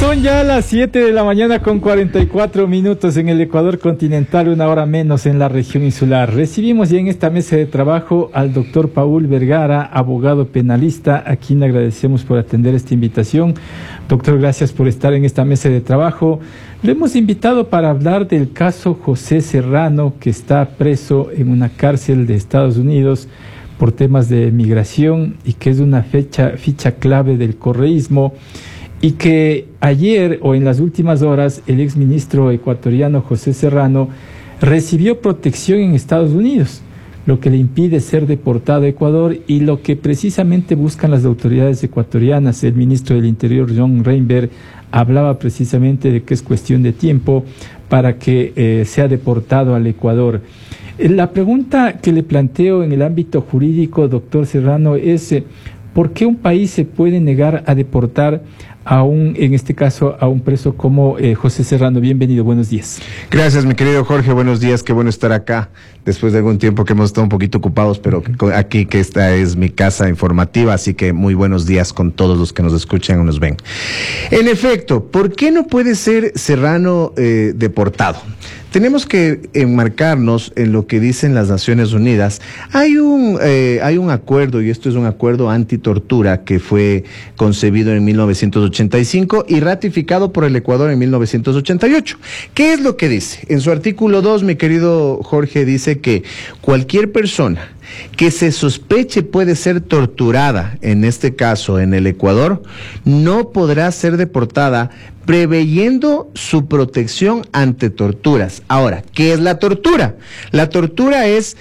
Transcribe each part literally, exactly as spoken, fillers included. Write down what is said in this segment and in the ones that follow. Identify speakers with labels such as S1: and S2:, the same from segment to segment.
S1: Son ya las siete de la mañana con cuarenta y cuatro minutos en el Ecuador continental, una hora menos en la región insular. Recibimos ya en esta mesa de trabajo al doctor Paul Vergara, abogado penalista, a quien agradecemos por atender esta invitación. Doctor, gracias por estar en esta mesa de trabajo. Lo hemos invitado para hablar del caso José Serrano, que está preso en una cárcel de Estados Unidos por temas de migración y que es una fecha, ficha clave del correísmo. Y que ayer o en las últimas horas el exministro ecuatoriano José Serrano recibió protección en Estados Unidos, lo que le impide ser deportado a Ecuador y lo que precisamente buscan las autoridades ecuatorianas. El ministro del Interior, John Reinberg, hablaba precisamente de que es cuestión de tiempo para que eh, sea deportado al Ecuador. La pregunta que le planteo en el ámbito jurídico, doctor Serrano, es eh, ¿por qué un país se puede negar a deportar a un, en este caso, a un preso como eh, José Serrano? Bienvenido, buenos días.
S2: Gracias, mi querido Jorge, buenos días, qué bueno estar acá, después de algún tiempo que hemos estado un poquito ocupados, pero aquí que esta es mi casa informativa, así que muy buenos días con todos los que nos escuchan o nos ven. En efecto, ¿por qué no puede ser Serrano eh, deportado? Tenemos que enmarcarnos en lo que dicen las Naciones Unidas. Hay un, eh, hay un acuerdo, y esto es un acuerdo antitortura que fue concebido en mil novecientos ochenta y cinco y ratificado por el Ecuador en mil novecientos ochenta y ocho. ¿Qué es lo que dice? En su artículo dos, mi querido Jorge, dice que cualquier persona que se sospeche puede ser torturada, en este caso en el Ecuador, no podrá ser deportada preveyendo su protección ante torturas. Ahora, ¿qué es la tortura? La tortura es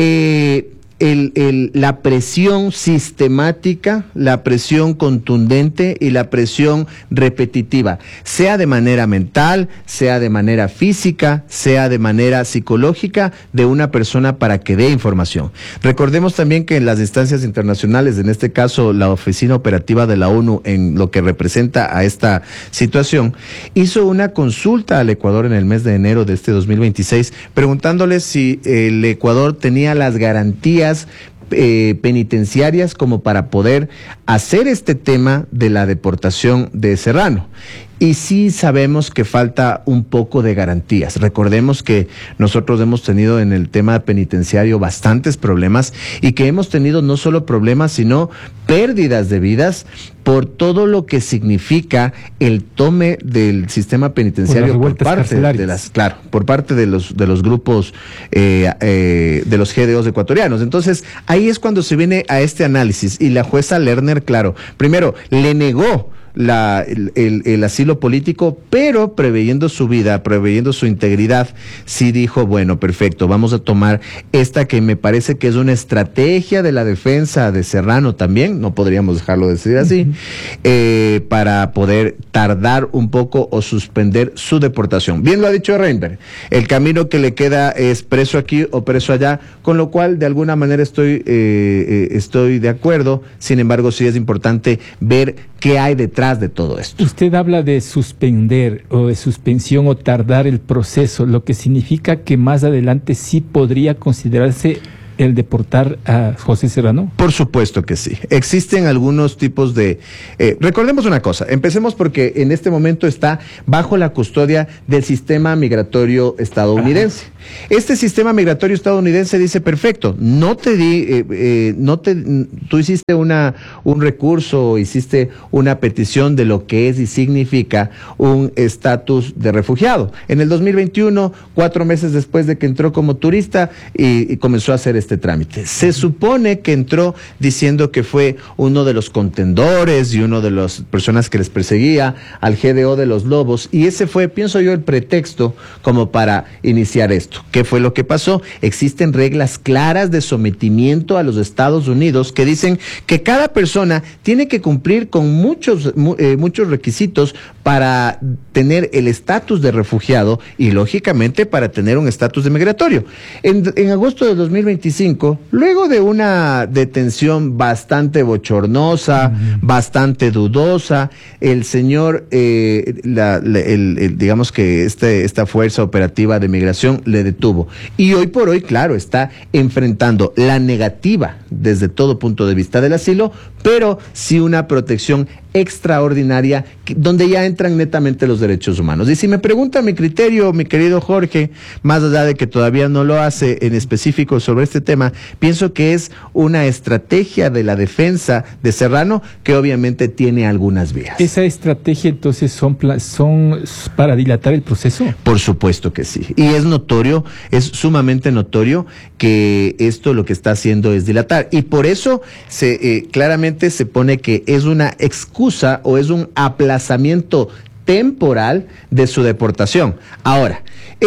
S2: eh, el, el, la presión sistemática, la presión contundente y la presión repetitiva, sea de manera mental, sea de manera física, sea de manera psicológica, de una persona para que dé información. Recordemos también que en las instancias internacionales, en este caso la Oficina Operativa de la ONU, en lo que representa a esta situación, hizo una consulta al Ecuador en el mes de enero de este dos mil veintiséis, preguntándole si el Ecuador tenía las garantías Eh, penitenciarias como para poder hacer este tema de la deportación de Serrano. Y sí sabemos que falta un poco de garantías. Recordemos que nosotros hemos tenido en el tema penitenciario bastantes problemas y que hemos tenido no solo problemas, sino pérdidas de vidas por todo lo que significa el tome del sistema penitenciario por, por parte de las, claro, por parte de los de los grupos eh, eh, de los G D Os ecuatorianos. Entonces, ahí es cuando se viene a este análisis y la jueza Lerner, claro, primero le negó La, el, el, el asilo político, pero preveyendo su vida, preveyendo su integridad, sí dijo, bueno, perfecto, vamos a tomar esta que me parece que es una estrategia de la defensa de Serrano también, no podríamos dejarlo de decir así, uh-huh. eh, para poder tardar un poco o suspender su deportación. Bien lo ha dicho Reinberg, el camino que le queda es preso aquí o preso allá, con lo cual de alguna manera estoy, eh, eh, estoy de acuerdo, sin embargo sí es importante ver qué hay detrás de todo esto.
S1: Usted habla de suspender o de suspensión o tardar el proceso, lo que significa que más adelante sí podría considerarse el deportar a José Serrano.
S2: Por supuesto que sí. Existen algunos tipos de... Eh, recordemos una cosa, empecemos porque en este momento está bajo la custodia del sistema migratorio estadounidense. Ajá. Este sistema migratorio estadounidense dice, perfecto, no te di, eh, eh, no te, tú hiciste una, un recurso, hiciste una petición de lo que es y significa un estatus de refugiado. En el dos mil veintiuno, cuatro meses después de que entró como turista y, y comenzó a hacer este trámite. Se supone que entró diciendo que fue uno de los contendores y uno de las personas que les perseguía al G D O de los Lobos, y ese fue, pienso yo, el pretexto como para iniciar esto. ¿Qué fue lo que pasó? Existen reglas claras de sometimiento a los Estados Unidos que dicen que cada persona tiene que cumplir con muchos, eh, muchos requisitos para tener el estatus de refugiado y, lógicamente, para tener un estatus de migratorio. En, en agosto de dos mil veinticinco, luego de una detención bastante bochornosa, uh-huh. bastante dudosa, el señor, eh, la, la, el, el, digamos que este, esta fuerza operativa de migración le detuvo. Y hoy por hoy, claro, está enfrentando la negativa desde todo punto de vista del asilo, pero sí una protección extraordinaria, que, donde ya entran netamente los derechos humanos. Y si me pregunta mi criterio, mi querido Jorge, más allá de que todavía no lo hace en específico sobre este tema, pienso que es una estrategia de la defensa de Serrano que obviamente tiene algunas vías.
S1: ¿Esa estrategia entonces son, son para dilatar el proceso?
S2: Por supuesto que sí. Y es notorio, es sumamente notorio que esto lo que está haciendo es dilatar. Y por eso se eh, claramente se pone que es una excusa o es un aplazamiento temporal de su deportación. Ahora,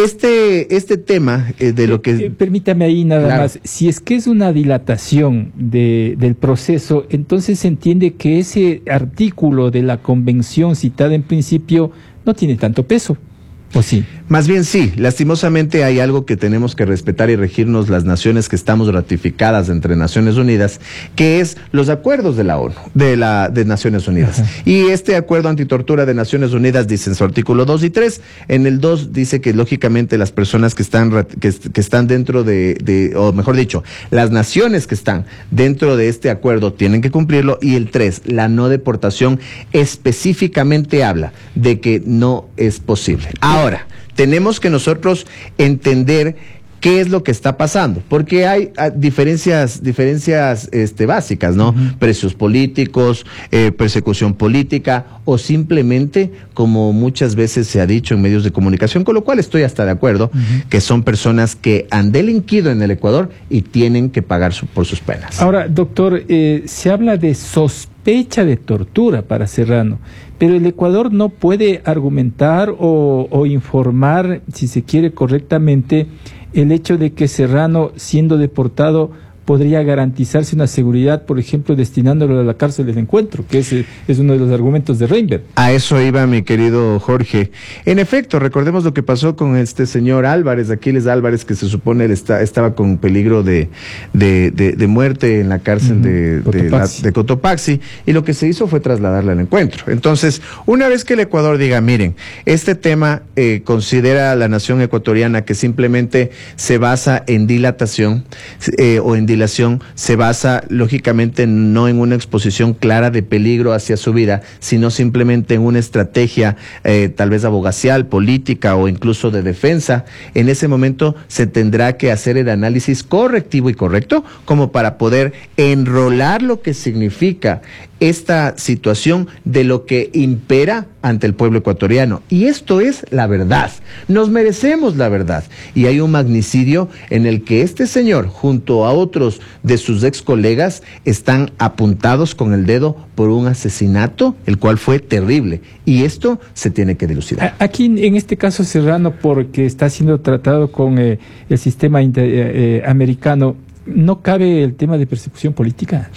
S2: este, este tema eh, de lo que...
S1: Eh, permítame ahí nada claro. más, si es que es una dilatación de, del proceso, entonces se entiende que ese artículo de la convención citada en principio no tiene tanto peso. ¿O sí?
S2: Más bien sí, lastimosamente hay algo que tenemos que respetar y regirnos las naciones que estamos ratificadas entre Naciones Unidas, que es los acuerdos de la ONU, de la de Naciones Unidas. Ajá. Y este acuerdo antitortura de Naciones Unidas dice en su artículo dos y tres, en el dos dice que lógicamente las personas que están que, que están dentro de, de, o mejor dicho, las naciones que están dentro de este acuerdo tienen que cumplirlo, y el tres, la no deportación, específicamente habla de que no es posible. Ahora, tenemos que nosotros entender qué es lo que está pasando, porque hay a, diferencias, diferencias este, básicas, ¿no? Uh-huh. Precios políticos, eh, persecución política, o simplemente, como muchas veces se ha dicho en medios de comunicación, con lo cual estoy hasta de acuerdo, uh-huh. que son personas que han delinquido en el Ecuador y tienen que pagar su, por sus penas.
S1: Ahora, doctor, eh, se habla de sospecha de tortura para Serrano, pero el Ecuador no puede argumentar o, o informar, si se quiere correctamente, el hecho de que Serrano, siendo deportado, podría garantizarse una seguridad, por ejemplo, destinándolo a la cárcel del encuentro, que es, es uno de los argumentos de Reinberg.
S2: A eso iba, mi querido Jorge. En efecto, recordemos lo que pasó con este señor Álvarez, Aquiles Álvarez, que se supone él está, estaba con peligro de, de, de, de muerte en la cárcel uh-huh. de, de, la, de Cotopaxi, y lo que se hizo fue trasladarle al encuentro. Entonces, una vez que el Ecuador diga, miren, este tema eh, considera a la nación ecuatoriana que simplemente se basa en dilatación eh, o en dilatación, se basa lógicamente no en una exposición clara de peligro hacia su vida, sino simplemente en una estrategia eh, tal vez abogacial, política o incluso de defensa. En ese momento se tendrá que hacer el análisis correctivo y correcto como para poder enrolar lo que significa esta situación de lo que impera ante el pueblo ecuatoriano. Y esto es la verdad. Nos merecemos la verdad. Y hay un magnicidio en el que este señor, junto a otros de sus ex colegas, están apuntados con el dedo por un asesinato, el cual fue terrible. Y esto se tiene que dilucidar.
S1: Aquí, en este caso Serrano, porque está siendo tratado con eh, el sistema inter, eh, americano, ¿no cabe el tema de persecución política?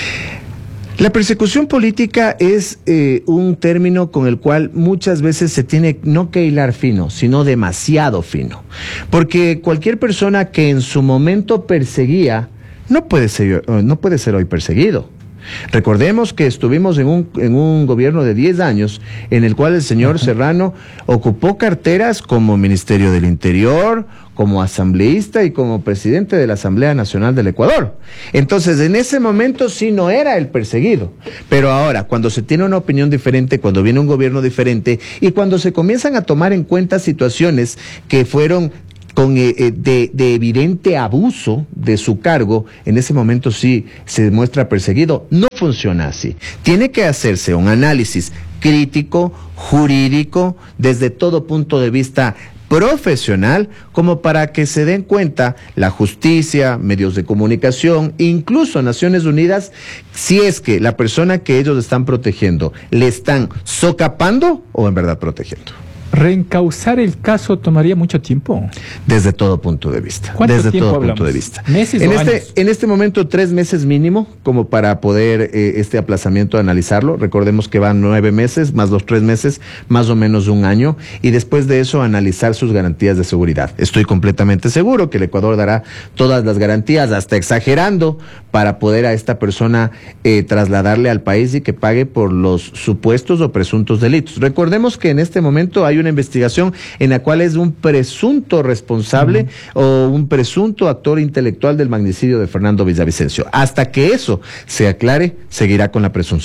S2: La persecución política es eh, un término con el cual muchas veces se tiene no que hilar fino, sino demasiado fino. Porque cualquier persona que en su momento perseguía, no puede ser, no puede ser hoy perseguido. Recordemos que estuvimos en un, en un gobierno de diez años en el cual el señor Serrano ocupó carteras como Ministerio del Interior, como asambleísta y como presidente de la Asamblea Nacional del Ecuador. Entonces, en ese momento sí no era el perseguido. Pero ahora, cuando se tiene una opinión diferente, cuando viene un gobierno diferente y cuando se comienzan a tomar en cuenta situaciones que fueron con eh, de, de evidente abuso de su cargo, en ese momento sí se muestra perseguido. No funciona así. Tiene que hacerse un análisis crítico, jurídico, desde todo punto de vista profesional, como para que se den cuenta la justicia, medios de comunicación, incluso Naciones Unidas, si es que la persona que ellos están protegiendo le están socapando o en verdad protegiendo.
S1: ¿Reencauzar el caso tomaría mucho tiempo?
S2: Desde todo punto de vista.
S1: ¿Cuánto
S2: desde
S1: tiempo
S2: todo
S1: hablamos?
S2: punto de vista.
S1: ¿Meses
S2: en
S1: o
S2: este
S1: años?
S2: En este momento tres meses mínimo como para poder eh, este aplazamiento analizarlo. Recordemos que van nueve meses más los tres meses, más o menos un año, y después de eso analizar sus garantías de seguridad. Estoy completamente seguro que el Ecuador dará todas las garantías, hasta exagerando, para poder a esta persona eh, trasladarle al país y que pague por los supuestos o presuntos delitos. Recordemos que en este momento hay una investigación en la cual es un presunto responsable uh-huh. o un presunto actor intelectual del magnicidio de Fernando Villavicencio. Hasta que eso se aclare, seguirá con la presunción.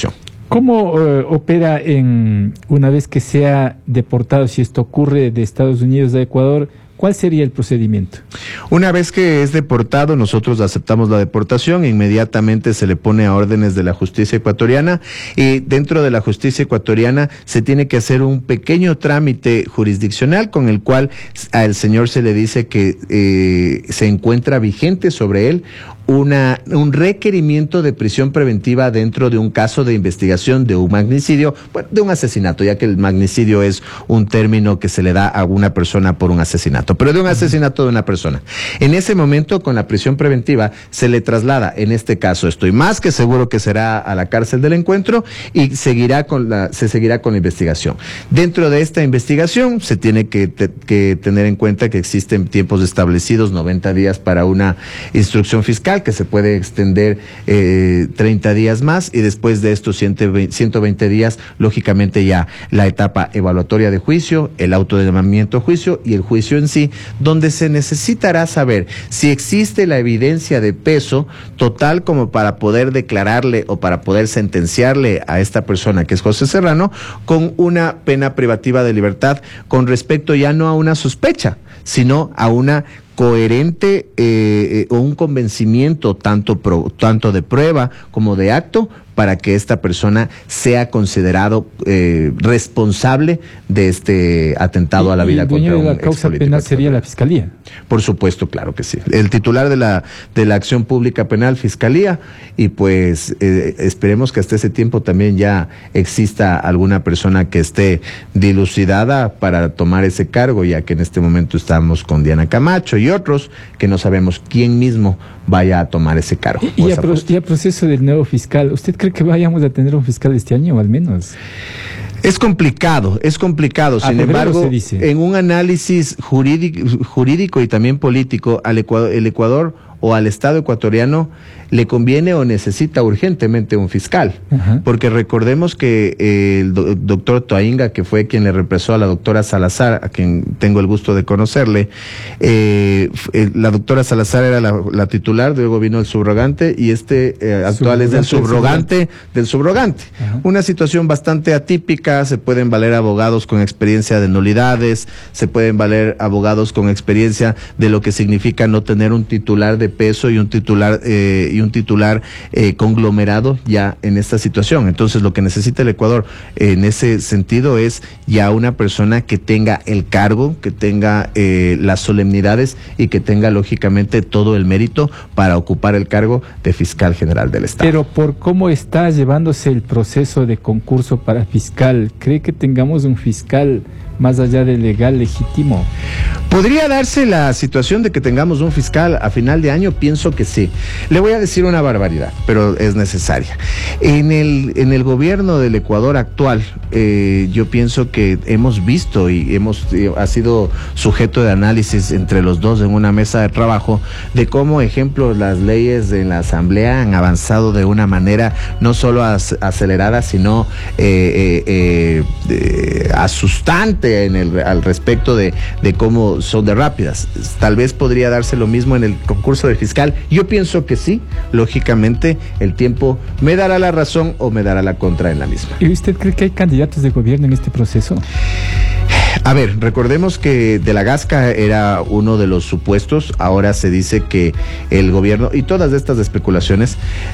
S1: ¿Cómo uh, opera en una vez que sea deportado, si esto ocurre de Estados Unidos a Ecuador? ¿Cuál sería el procedimiento?
S2: Una vez que es deportado, nosotros aceptamos la deportación, inmediatamente se le pone a órdenes de la justicia ecuatoriana y dentro de la justicia ecuatoriana se tiene que hacer un pequeño trámite jurisdiccional con el cual al señor se le dice que eh, se encuentra vigente sobre él una, un requerimiento de prisión preventiva dentro de un caso de investigación de un magnicidio, bueno, de un asesinato, ya que el magnicidio es un término que se le da a una persona por un asesinato, pero de un asesinato de una persona. En ese momento, con la prisión preventiva, se le traslada, en este caso, estoy más que seguro que será a la cárcel del encuentro y seguirá con la, se seguirá con la investigación. Dentro de esta investigación, se tiene que, te, que tener en cuenta que existen tiempos establecidos, noventa días para una instrucción fiscal, que se puede extender eh, treinta días más y después de estos ciento veinte días, lógicamente ya la etapa evaluatoria de juicio, el auto de llamamiento a juicio y el juicio en sí, donde se necesitará saber si existe la evidencia de peso total como para poder declararle o para poder sentenciarle a esta persona que es José Serrano con una pena privativa de libertad con respecto ya no a una sospecha, sino a una coherente eh, o un convencimiento tanto, pro, tanto de prueba como de acto para que esta persona sea considerado eh, responsable de este atentado
S1: y,
S2: a la vida
S1: y el
S2: contra
S1: dueño
S2: un
S1: de la causa penal sería la Fiscalía.
S2: Por supuesto, claro que sí. El titular de la de la acción pública penal, Fiscalía, y pues eh, esperemos que hasta ese tiempo también ya exista alguna persona que esté dilucidada para tomar ese cargo, ya que en este momento estamos con Diana Camacho y otros que no sabemos quién mismo vaya a tomar ese cargo.
S1: Y, y, a, pro, y a proceso del nuevo fiscal, ¿usted cree que vayamos a tener un fiscal este año o al menos?
S2: Es complicado, es complicado. Sin embargo, en un análisis jurídico, jurídico y también político, al Ecuador, el Ecuador o al Estado ecuatoriano le conviene o necesita urgentemente un fiscal. Uh-huh. Porque recordemos que eh, el do doctor Toainga, que fue quien le represó a la doctora Salazar, a quien tengo el gusto de conocerle, eh, eh, la doctora Salazar era la, la titular, luego vino el subrogante y este eh, actual es del subrogante del subrogante. Uh-huh. Una situación bastante atípica, se pueden valer abogados con experiencia de nulidades, se pueden valer abogados con experiencia de lo que significa no tener un titular de peso y un titular eh, y un titular eh, conglomerado ya en esta situación. Entonces lo que necesita el Ecuador eh, en ese sentido es ya una persona que tenga el cargo, que tenga eh, las solemnidades y que tenga lógicamente todo el mérito para ocupar el cargo de fiscal general del Estado.
S1: Pero por cómo está llevándose el proceso de concurso para fiscal, ¿cree que tengamos un fiscal más allá del legal legítimo?
S2: ¿Podría darse la situación de que tengamos un fiscal a final de año? Pienso que sí. Le voy a decir una barbaridad, pero es necesaria. En el, en el gobierno del Ecuador actual, eh, yo pienso que hemos visto y hemos eh, ha sido sujeto de análisis entre los dos en una mesa de trabajo de cómo, ejemplo, las leyes en la Asamblea han avanzado de una manera no solo as, acelerada, sino eh, eh, eh, asustante en el, al respecto de, de cómo son de rápidas. Tal vez podría darse lo mismo en el concurso de fiscal. Yo pienso que sí, lógicamente el tiempo me dará la razón o me dará la contra en la misma.
S1: ¿Y usted cree que hay candidatos de gobierno en este proceso?
S2: A ver, recordemos que De la Gasca era uno de los supuestos, ahora se dice que el gobierno, y todas estas especulaciones,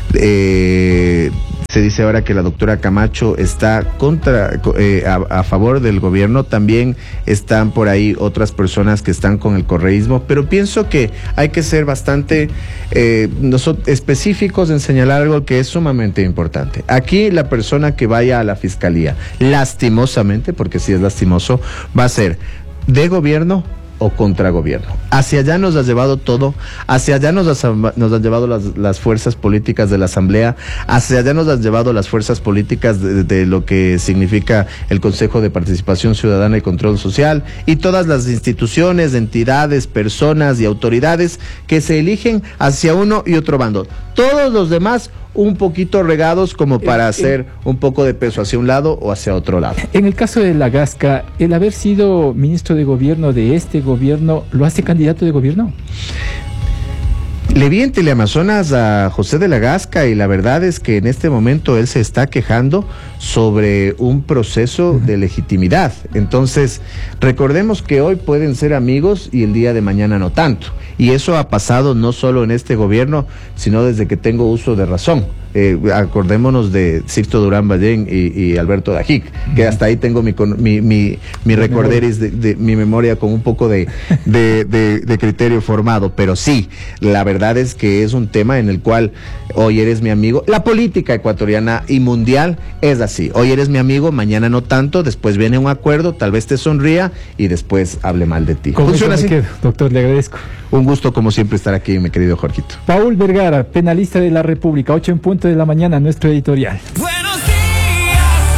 S2: eh, se dice ahora que la doctora Camacho está contra, eh, a, a favor del gobierno, también están por ahí otras personas que están con el correísmo, pero pienso que hay que ser bastante eh, nosotros, específicos en señalar algo que es sumamente importante. Aquí la persona que vaya a la fiscalía, lastimosamente, porque sí es lastimoso, va a ser de gobierno o contra gobierno. Hacia allá nos ha llevado todo, hacia allá nos, ha, nos han llevado las, las fuerzas políticas de la Asamblea, hacia allá nos han llevado las fuerzas políticas de, de lo que significa el Consejo de Participación Ciudadana y Control Social y todas las instituciones, entidades, personas y autoridades que se eligen hacia uno y otro bando. Todos los demás un poquito regados como para hacer un poco de peso hacia un lado o hacia otro lado.
S1: En el caso de La Gasca, el haber sido ministro de gobierno de este gobierno, ¿lo hace candidato de gobierno?
S2: Le vi en Teleamazonas a José de la Gasca y la verdad es que en este momento él se está quejando sobre un proceso de legitimidad. Entonces, recordemos que hoy pueden ser amigos y el día de mañana no tanto. Y eso ha pasado no solo en este gobierno, sino desde que tengo uso de razón. Eh, acordémonos de Sixto Durán Ballén y, y Alberto Dajic, que hasta ahí tengo mi mi, mi, mi recorderis, de, de, mi memoria con un poco de, de, de, de criterio formado. Pero sí, la verdad es que es un tema en el cual hoy eres mi amigo. La política ecuatoriana y mundial es así. Hoy eres mi amigo, mañana no tanto, después viene un acuerdo, tal vez te sonría y después hable mal de ti.
S1: ¿Funciona así? Quedo, doctor, le agradezco.
S2: Un gusto como siempre estar aquí, mi querido Jorgito.
S1: Paul Vergara, penalista de la República, ocho en punto de la mañana, nuestro editorial.
S3: Buenos días,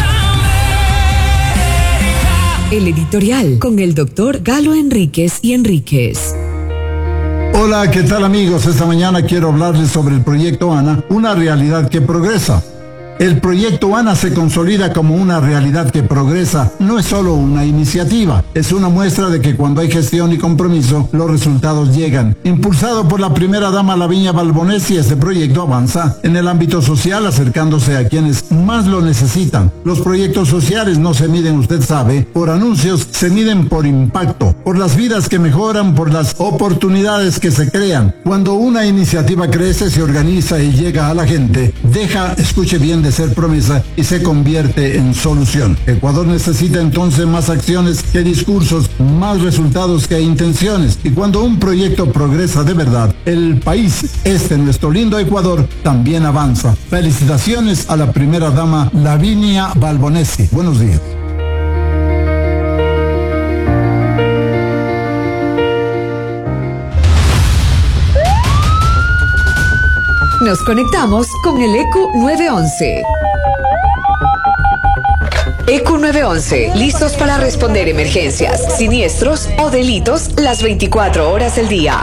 S3: América. El editorial con el doctor Galo Enríquez y Enríquez.
S4: Hola, ¿qué tal amigos? Esta mañana quiero hablarles sobre el proyecto ANA, una realidad que progresa. El proyecto ANA se consolida como una realidad que progresa, no es solo una iniciativa, es una muestra de que cuando hay gestión y compromiso, los resultados llegan. Impulsado por la primera dama Lavinia Balbonesi, este proyecto avanza en el ámbito social acercándose a quienes más lo necesitan. Los proyectos sociales no se miden, usted sabe, por anuncios, se miden por impacto, por las vidas que mejoran, por las oportunidades que se crean. Cuando una iniciativa crece, se organiza y llega a la gente, deja, escuche bien, de ser promesa y se convierte en solución. Ecuador necesita entonces más acciones que discursos, más resultados que intenciones. Y cuando un proyecto progresa de verdad, el país, este nuestro lindo Ecuador, también avanza. Felicitaciones a la primera dama Lavinia Balbonesi. Buenos días.
S3: Nos conectamos con el E Q nueve once. E Q nueve once, listos para responder emergencias, siniestros o delitos las veinticuatro horas del día.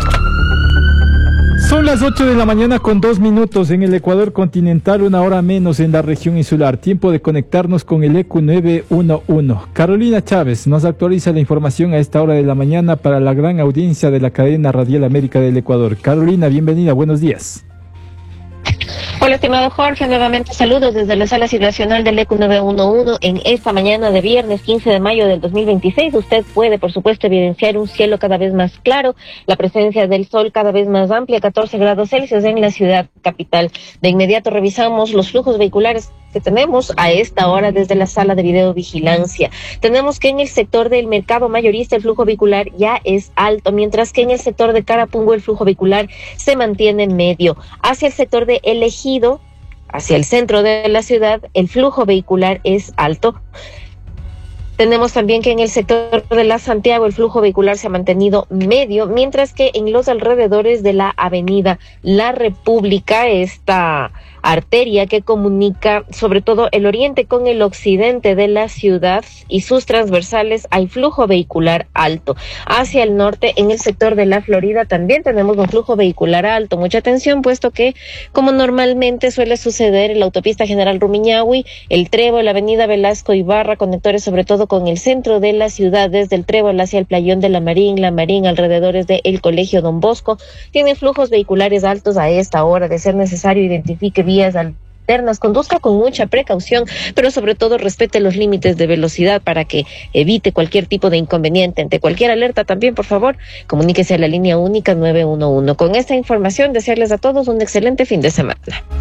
S1: Son las ocho de la mañana con dos minutos en el Ecuador continental, una hora menos en la región insular. Tiempo de conectarnos con el E Q nueve once. Carolina Chávez nos actualiza la información a esta hora de la mañana para la gran audiencia de la cadena Radial América del Ecuador. Carolina, bienvenida, buenos días.
S5: Hola, estimado Jorge, nuevamente saludos desde la sala situacional del E Q nueve once en esta mañana de viernes quince de mayo del dos mil veintiséis. Usted puede, por supuesto, evidenciar un cielo cada vez más claro, la presencia del sol cada vez más amplia, catorce grados Celsius en la ciudad capital. De inmediato revisamos los flujos vehiculares que tenemos a esta hora desde la sala de videovigilancia. Tenemos que en el sector del mercado mayorista el flujo vehicular ya es alto, mientras que en el sector de Carapungo el flujo vehicular se mantiene medio. Hacia el sector de El Ejido, hacia el centro de la ciudad, el flujo vehicular es alto. Tenemos también que en el sector de la Santiago el flujo vehicular se ha mantenido medio, mientras que en los alrededores de la avenida La República, esta arteria que comunica sobre todo el oriente con el occidente de la ciudad y sus transversales, hay flujo vehicular alto. Hacia el norte, en el sector de la Florida, también tenemos un flujo vehicular alto. Mucha atención, puesto que, como normalmente suele suceder en la autopista General Rumiñahui, el Trébol, la avenida Velasco Ibarra, conectores sobre todo con el centro de la ciudad, desde el Trébol hacia el Playón de la Marín, la Marín, alrededores del Colegio Don Bosco, tienen flujos vehiculares altos a esta hora. De ser necesario, identifique vías alternas, conduzca con mucha precaución, pero sobre todo respete los límites de velocidad para que evite cualquier tipo de inconveniente. Ante cualquier alerta también, por favor, comuníquese a la línea única nueve once. Con esta información, desearles a todos un excelente fin de semana.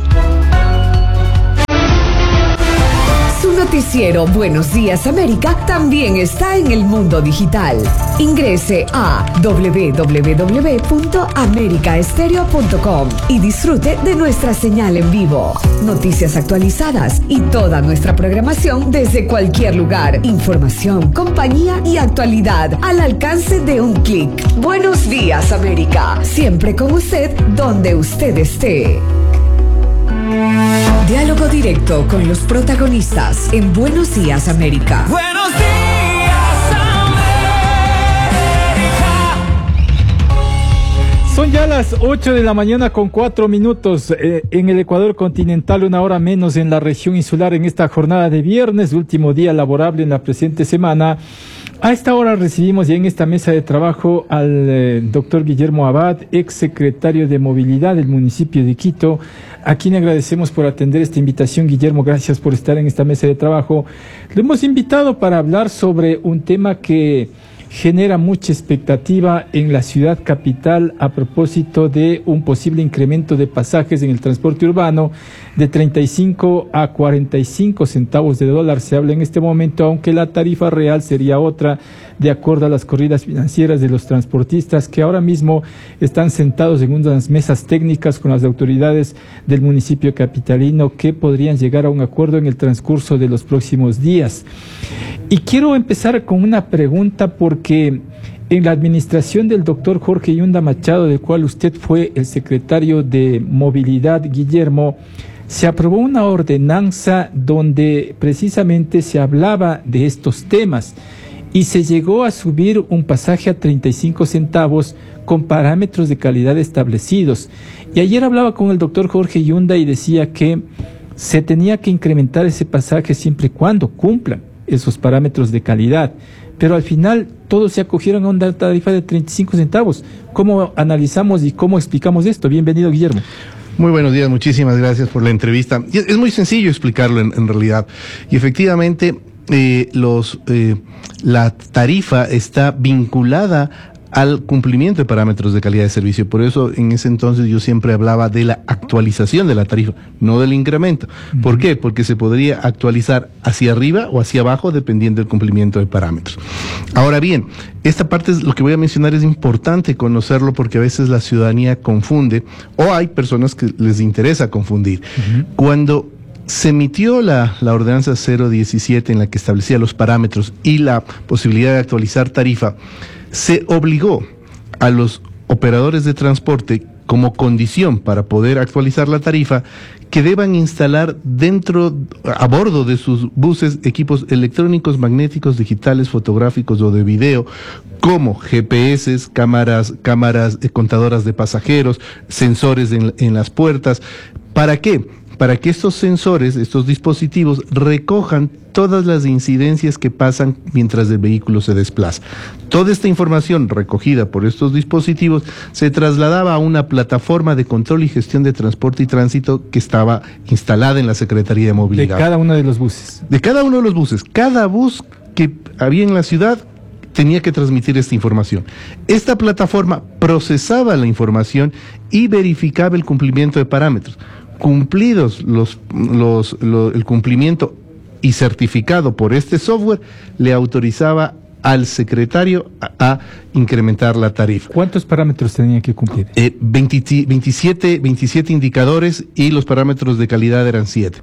S3: Su noticiero Buenos Días América también está en el mundo digital. Ingrese a doble u doble u doble u punto america estéreo punto com y disfrute de nuestra señal en vivo, noticias actualizadas y toda nuestra programación desde cualquier lugar. Información, compañía y actualidad al alcance de un clic. Buenos Días América, siempre con usted donde usted esté. Diálogo directo con los protagonistas en Buenos Días América.
S6: Buenos días América.
S1: Son ya las ocho de la mañana con cuatro minutos eh, en el Ecuador continental, una hora menos en la región insular en esta jornada de viernes, último día laborable en la presente semana. A esta hora recibimos ya en esta mesa de trabajo al eh, doctor Guillermo Abad, ex secretario de Movilidad del municipio de Quito, a quien agradecemos por atender esta invitación. Guillermo, gracias por estar en esta mesa de trabajo. Lo hemos invitado para hablar sobre un tema que genera mucha expectativa en la ciudad capital a propósito de un posible incremento de pasajes en el transporte urbano de treinta y cinco a cuarenta y cinco centavos de dólar. Se habla en este momento, aunque la tarifa real sería otra, de acuerdo a las corridas financieras de los transportistas, que ahora mismo están sentados en unas mesas técnicas con las autoridades del municipio capitalino, que podrían llegar a un acuerdo en el transcurso de los próximos días. Y quiero empezar con una pregunta, porque en la administración del doctor Jorge Yunda Machado, del cual usted fue el secretario de Movilidad, Guillermo, se aprobó una ordenanza donde precisamente se hablaba de estos temas y se llegó a subir un pasaje a treinta y cinco centavos con parámetros de calidad establecidos. Y ayer hablaba con el doctor Jorge Yunda y decía que se tenía que incrementar ese pasaje siempre y cuando cumplan esos parámetros de calidad. Pero al final todos se acogieron a una tarifa de treinta y cinco centavos. ¿Cómo analizamos y cómo explicamos esto? Bienvenido, Guillermo.
S7: Muy buenos días, muchísimas gracias por la entrevista. Y es muy sencillo explicarlo en, en realidad. Y efectivamente, eh, los, eh, la tarifa está vinculada al cumplimiento de parámetros de calidad de servicio. Por eso, en ese entonces, yo siempre hablaba de la actualización de la tarifa, no del incremento. Uh-huh. ¿Por qué? Porque se podría actualizar hacia arriba o hacia abajo, dependiendo del cumplimiento de parámetros. Ahora bien, esta parte, es lo que voy a mencionar, es importante conocerlo, porque a veces la ciudadanía confunde, o hay personas que les interesa confundir. Uh-huh. Cuando se emitió la, la ordenanza cero diecisiete, en la que establecía los parámetros y la posibilidad de actualizar tarifa, se obligó a los operadores de transporte, como condición para poder actualizar la tarifa, que deban instalar dentro, a bordo de sus buses, equipos electrónicos, magnéticos, digitales, fotográficos o de video, como G P S, cámaras, cámaras eh, contadoras de pasajeros, sensores en, en las puertas. ¿Para qué? Para que estos sensores, estos dispositivos, recojan todas las incidencias que pasan mientras el vehículo se desplaza. Toda esta información recogida por estos dispositivos se trasladaba a una plataforma de control y gestión de transporte y tránsito que estaba instalada en la Secretaría de Movilidad.
S1: De cada uno de los buses.
S7: De cada uno de los buses. Cada bus que había en la ciudad tenía que transmitir esta información. Esta plataforma procesaba la información y verificaba el cumplimiento de parámetros. Cumplidos los, los, los, el cumplimiento y certificado por este software, le autorizaba al secretario a, a incrementar la tarifa.
S1: ¿Cuántos parámetros tenía que cumplir?
S7: Eh, veinte, veintisiete, veintisiete indicadores, y los parámetros de calidad eran siete.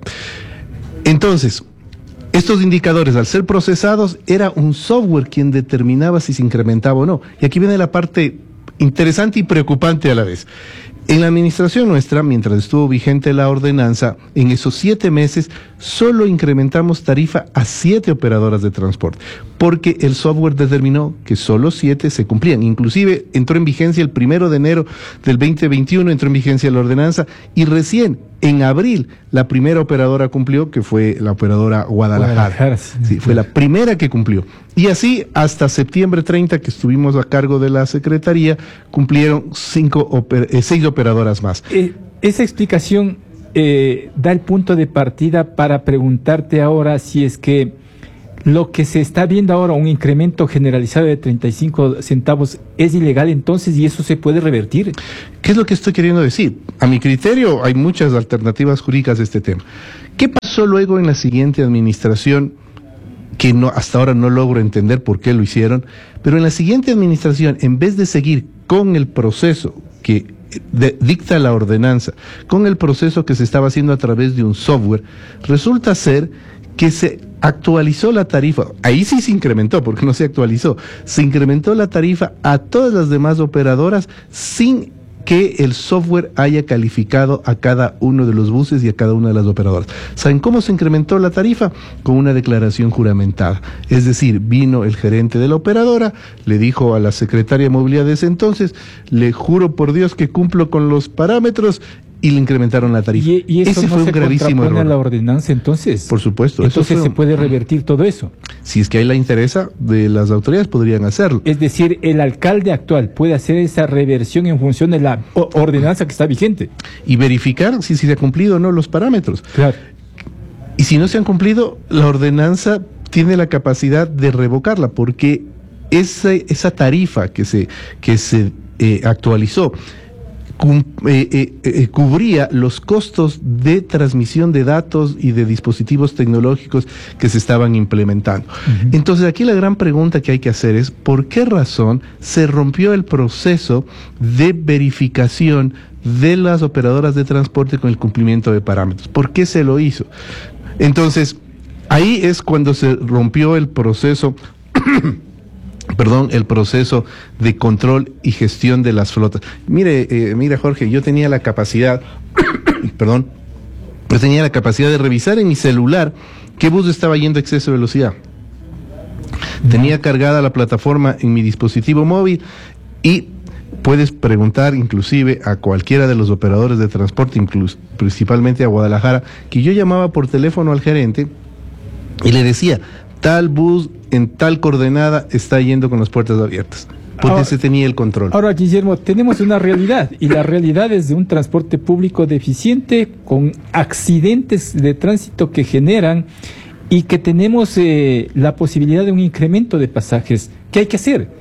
S7: Entonces, estos indicadores, al ser procesados, era un software quien determinaba si se incrementaba o no. Y aquí viene la parte interesante y preocupante a la vez. En la administración nuestra, mientras estuvo vigente la ordenanza, en esos siete meses solo incrementamos tarifa a siete operadoras de transporte, porque el software determinó que solo siete se cumplían. Inclusive entró en vigencia el primero de enero del veinte veintiuno, entró en vigencia la ordenanza, y recién en abril la primera operadora cumplió, que fue la operadora Guadalajara. Guadalajara sí. Sí, fue la primera que cumplió. Y así hasta septiembre treinta, que estuvimos a cargo de la Secretaría, cumplieron cinco oper eh, seis operadoras más.
S1: Eh, esa explicación eh, da el punto de partida para preguntarte ahora si es que lo que se está viendo ahora, un incremento generalizado de treinta y cinco centavos, es ilegal entonces, y eso se puede revertir.
S7: ¿Qué es lo que estoy queriendo decir? A mi criterio hay muchas alternativas jurídicas de este tema. ¿Qué pasó luego en la siguiente administración? Que no, hasta ahora no logro entender por qué lo hicieron, pero en la siguiente administración, en vez de seguir con el proceso que de, dicta la ordenanza, con el proceso que se estaba haciendo a través de un software, resulta ser que se actualizó la tarifa. Ahí sí se incrementó, porque no se actualizó. Se incrementó la tarifa a todas las demás operadoras sin que el software haya calificado a cada uno de los buses y a cada una de las operadoras. ¿Saben cómo se incrementó la tarifa? Con una declaración juramentada. Es decir, vino el gerente de la operadora, le dijo a la secretaria de Movilidad de ese entonces: le juro por Dios que cumplo con los parámetros, y le incrementaron la tarifa.
S1: ¿Y, y eso
S7: ese
S1: no
S7: fue
S1: se
S7: un gravísimo error.
S1: A la ordenanza entonces?
S7: Por supuesto.
S1: Entonces
S7: eso
S1: se puede revertir todo eso.
S7: si es que hay la interesa de las autoridades, podrían hacerlo.
S1: Es decir, el alcalde actual puede hacer esa reversión en función de la o- ordenanza que está vigente.
S7: Y verificar si, si se han cumplido o no los parámetros.
S1: Claro.
S7: Y si no se han cumplido, la ordenanza tiene la capacidad de revocarla, porque esa, esa tarifa que se, que se eh, actualizó cum, eh, eh, eh, cubría los costos de transmisión de datos y de dispositivos tecnológicos que se estaban implementando. Uh-huh. Entonces aquí la gran pregunta que hay que hacer es ¿por qué razón se rompió el proceso de verificación de las operadoras de transporte con el cumplimiento de parámetros? ¿Por qué se lo hizo? Entonces, ahí es cuando se rompió el proceso, perdón, el proceso de control y gestión de las flotas. Mire, eh, mire Jorge, yo tenía la capacidad, perdón, yo tenía la capacidad de revisar en mi celular qué bus estaba yendo a exceso de velocidad. Tenía cargada la plataforma en mi dispositivo móvil y puedes preguntar inclusive a cualquiera de los operadores de transporte, incluso, principalmente a Guadalajara, que yo llamaba por teléfono al gerente y le decía, tal bus en tal coordenada está yendo con las puertas abiertas, porque ahora, se tenía el control.
S1: Ahora, Guillermo, tenemos una realidad, y la realidad es de un transporte público deficiente, con accidentes de tránsito que generan, y que tenemos eh, la posibilidad de un incremento de pasajes. ¿Qué hay que hacer?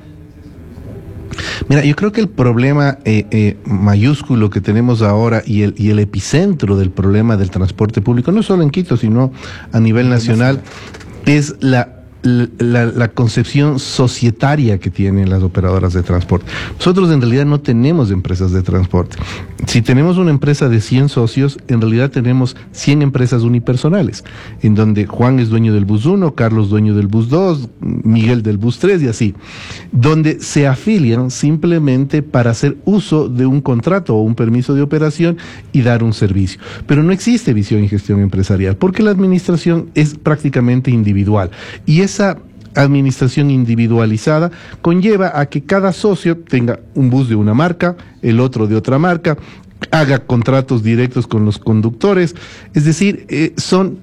S7: Mira, yo creo que el problema eh, eh, mayúsculo que tenemos ahora y el, y el epicentro del problema del transporte público, no solo en Quito, sino a nivel nacional, es la La, la concepción societaria que tienen las operadoras de transporte. Nosotros en realidad no tenemos empresas de transporte. Si tenemos una empresa de cien socios, en realidad tenemos cien empresas unipersonales, en donde Juan es dueño del bus uno, Carlos dueño del bus dos, Miguel del bus tres y así, donde se afilian simplemente para hacer uso de un contrato o un permiso de operación y dar un servicio. Pero no existe visión y gestión empresarial, porque la administración es prácticamente individual, y es esa administración individualizada conlleva a que cada socio tenga un bus de una marca, el otro de otra marca, haga contratos directos con los conductores, es decir, eh, son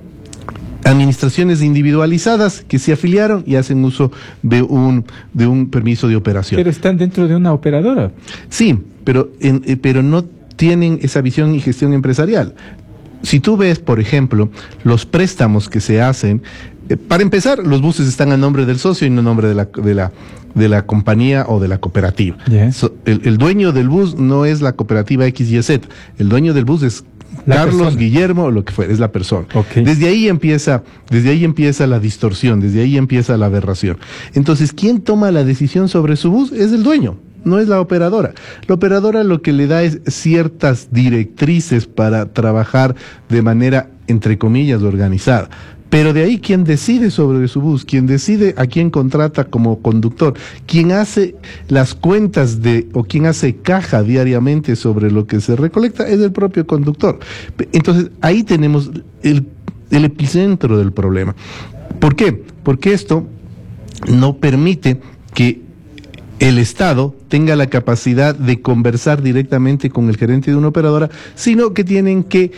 S7: administraciones individualizadas que se afiliaron y hacen uso de un de un permiso de operación.
S1: Pero están dentro de una operadora.
S7: Sí, pero en, eh, pero no tienen esa visión y gestión empresarial. Si tú ves, por ejemplo, los préstamos que se hacen, eh, para empezar, los buses están a nombre del socio y no a nombre de la, de la, de la compañía o de la cooperativa. Yeah. So, el, el dueño del bus no es la cooperativa X Y Z, el dueño del bus es la Carlos, persona. Guillermo, o lo que fuera, es la persona. Okay. Desde ahí empieza, desde ahí empieza la distorsión, desde ahí empieza la aberración. Entonces, ¿quién toma la decisión sobre su bus? Es el dueño. No es la operadora. La operadora lo que le da es ciertas directrices para trabajar de manera, entre comillas, organizada. Pero de ahí, ¿quién decide sobre su bus? ¿Quién decide a quién contrata como conductor? ¿Quién hace las cuentas de, o quién hace caja diariamente sobre lo que se recolecta? Es el propio conductor. Entonces, ahí tenemos el, el epicentro del problema. ¿Por qué? Porque esto no permite que el Estado tenga la capacidad de conversar directamente con el gerente de una operadora, sino que tienen que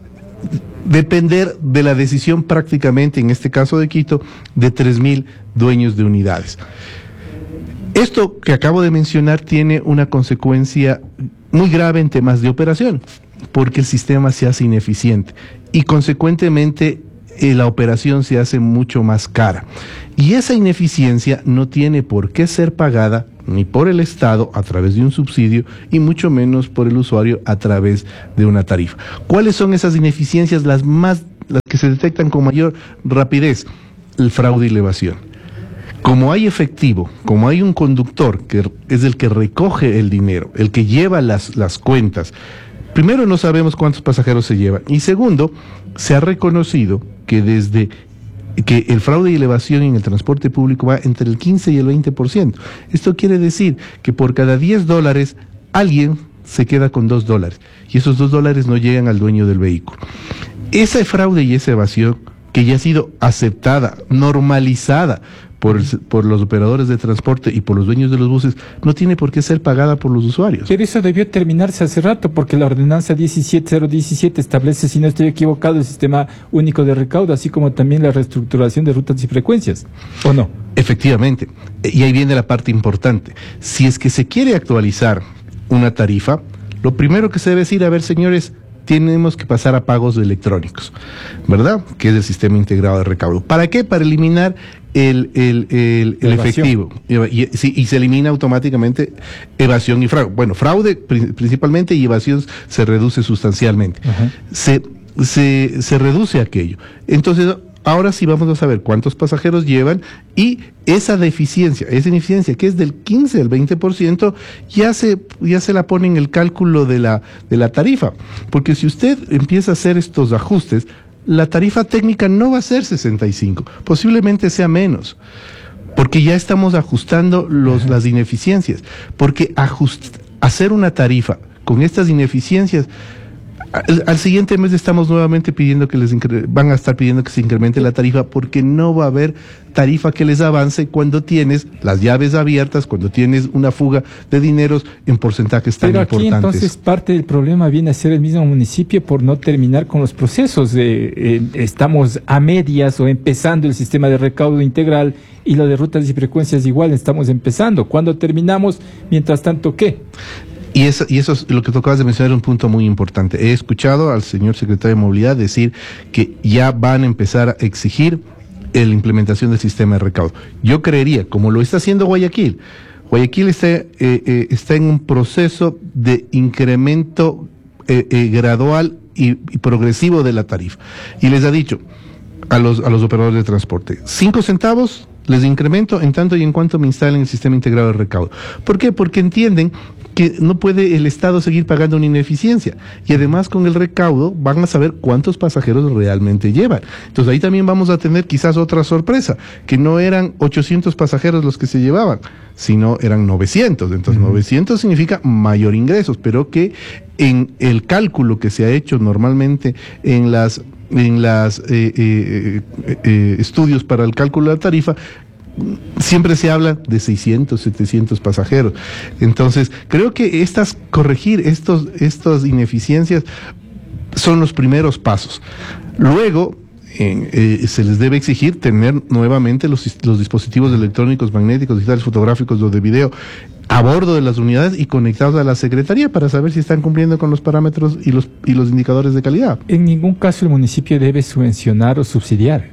S7: depender de la decisión prácticamente, en este caso de Quito, de tres mil dueños de unidades. Esto que acabo de mencionar tiene una consecuencia muy grave en temas de operación, porque el sistema se hace ineficiente y consecuentemente eh, la operación se hace mucho más cara. Y esa ineficiencia no tiene por qué ser pagada ni por el Estado a través de un subsidio y mucho menos por el usuario a través de una tarifa. ¿Cuáles son esas ineficiencias? Las más, las que se detectan con mayor rapidez: el fraude y la evasión. Como hay efectivo, como hay un conductor que es el que recoge el dinero, el que lleva las, las cuentas, primero no sabemos cuántos pasajeros se llevan, y segundo, se ha reconocido que desde que el fraude y la evasión en el transporte público va entre el quince y el veinte por ciento. Esto quiere decir que por cada diez dólares alguien se queda con dos dólares y esos dos dólares no llegan al dueño del vehículo. Ese fraude y esa evasión que ya ha sido aceptada, normalizada por, el, por los operadores de transporte y por los dueños de los buses, no tiene por qué ser pagada por los usuarios.
S1: Pero eso debió terminarse hace rato, porque la ordenanza diecisiete cero diecisiete establece, si no estoy equivocado, el sistema único de recaudo, así como también la reestructuración de rutas y frecuencias, ¿o no?
S7: Efectivamente, y ahí viene la parte importante. Si es que se quiere actualizar una tarifa, lo primero que se debe decir, a ver, señores, tenemos que pasar a pagos electrónicos, ¿verdad? Que es el sistema integrado de recaudo. ¿Para qué? Para eliminar el, el, el, el efectivo. Y, y, y se elimina automáticamente evasión y fraude. Bueno, fraude principalmente y evasión se reduce sustancialmente. Uh-huh. Se, se, se reduce aquello. Entonces, ahora sí vamos a saber cuántos pasajeros llevan y esa deficiencia, esa ineficiencia que es del quince al veinte por ciento, ya se, ya se la pone en el cálculo de la, de la tarifa. Porque si usted empieza a hacer estos ajustes, la tarifa técnica no va a ser sesenta y cinco, posiblemente sea menos. Porque ya estamos ajustando los, las ineficiencias. Porque ajust, hacer una tarifa con estas ineficiencias, Al, al siguiente mes estamos nuevamente pidiendo que les incre- van a estar pidiendo que se incremente la tarifa, porque no va a haber tarifa que les avance cuando tienes las llaves abiertas, cuando tienes una fuga de dineros en porcentajes tan
S1: Pero aquí
S7: importantes.
S1: Entonces parte del problema viene a ser el mismo municipio por no terminar con los procesos. Eh, eh, estamos a medias o empezando el sistema de recaudo integral, y lo de rutas y frecuencias igual estamos empezando. ¿Cuándo terminamos? Mientras tanto, ¿qué?
S7: Y eso, y eso es lo que tú acabas de mencionar, un punto muy importante. He escuchado al señor secretario de Movilidad decir que ya van a empezar a exigir la implementación del sistema de recaudo. Yo creería, como lo está haciendo Guayaquil, Guayaquil está, eh, eh, está en un proceso de incremento eh, eh, gradual y, y progresivo de la tarifa. Y les ha dicho a los, a los operadores de transporte, cinco centavos les incremento en tanto y en cuanto me instalen el sistema integrado de recaudo. ¿Por qué? Porque entienden que no puede el Estado seguir pagando una ineficiencia. Y además con el recaudo van a saber cuántos pasajeros realmente llevan. Entonces ahí también vamos a tener quizás otra sorpresa, que no eran ochocientos pasajeros los que se llevaban, sino eran novecientos. Entonces uh-huh. novecientos significa mayor ingresos, pero que en el cálculo que se ha hecho normalmente en las en las eh, eh, eh, estudios para el cálculo de la tarifa, siempre se habla de seiscientos, setecientos pasajeros. Entonces, creo que estas, corregir estos, estas ineficiencias son los primeros pasos. Luego, eh, eh, se les debe exigir tener nuevamente los, los dispositivos electrónicos, magnéticos, digitales, fotográficos o de video a bordo de las unidades y conectados a la Secretaría para saber si están cumpliendo con los parámetros y los, y los indicadores de calidad.
S1: En ningún caso el municipio debe subvencionar o subsidiar.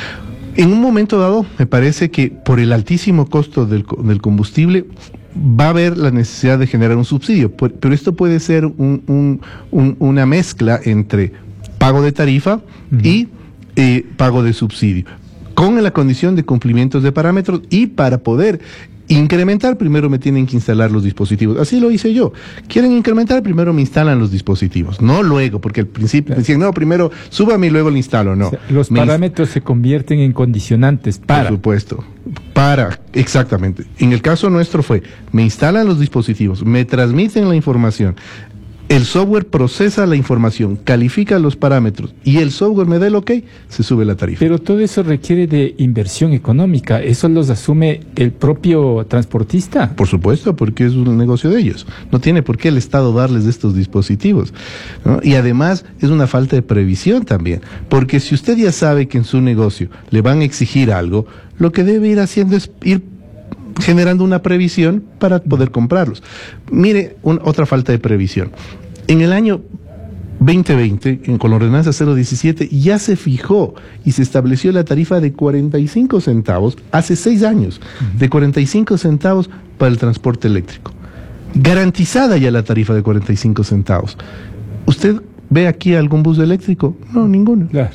S7: En un momento dado, me parece que por el altísimo costo del, del combustible va a haber la necesidad de generar un subsidio, pero esto puede ser un, un, un, una mezcla entre pago de tarifa uh-huh. y eh, pago de subsidio, con la condición de cumplimientos de parámetros, y para poder incrementar, primero me tienen que instalar los dispositivos. Así lo hice yo. Quieren incrementar, primero me instalan los dispositivos, no luego, porque al principio claro. decían, no, primero súbame y luego lo instalo. No. O sea,
S1: los me parámetros inst- se convierten en condicionantes para.
S7: Por supuesto. Para, exactamente. En el caso nuestro fue, me instalan los dispositivos, me transmiten la información, el software procesa la información, califica los parámetros y el software me da el ok, se sube la tarifa.
S1: Pero todo eso requiere de inversión económica, ¿eso los asume el propio transportista?
S7: Por supuesto, porque es un negocio de ellos. No tiene por qué el Estado darles estos dispositivos, ¿no? Y además es una falta de previsión también, porque si usted ya sabe que en su negocio le van a exigir algo, lo que debe ir haciendo es ir generando una previsión para poder comprarlos. Mire, un, otra falta de previsión. En el año veinte veinte, en, con la ordenanza cero diecisiete, ya se fijó y se estableció la tarifa de cuarenta y cinco centavos, hace seis años, de cuarenta y cinco centavos para el transporte eléctrico. Garantizada ya la tarifa de cuarenta y cinco centavos. ¿Usted ve aquí algún bus eléctrico? No, ninguno.
S1: Claro.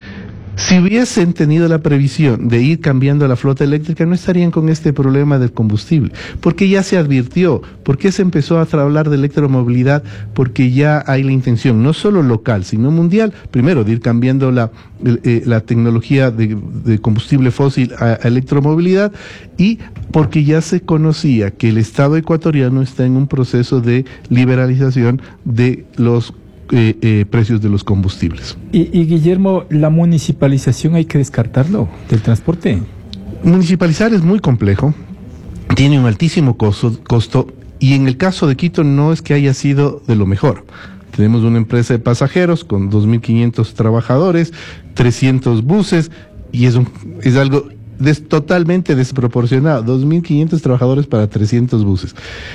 S7: Si hubiesen tenido la previsión de ir cambiando la flota eléctrica, no estarían con este problema del combustible, porque ya se advirtió, porque se empezó a hablar de electromovilidad, porque ya hay la intención, no solo local, sino mundial, primero de ir cambiando la, eh, la tecnología de, de combustible fósil a, a electromovilidad, y porque ya se conocía que el Estado ecuatoriano está en un proceso de liberalización de los eh, eh, precios de los combustibles.
S1: Y, y Guillermo, ¿la municipalización hay que descartarlo del transporte?
S7: Municipalizar es muy complejo, tiene un altísimo costo, costo y en el caso de Quito no es que haya sido de lo mejor. Tenemos una empresa de pasajeros con dos mil quinientos trabajadores, trescientos buses y es, un, es algo des, totalmente desproporcionado. dos mil quinientos trabajadores para trescientos buses.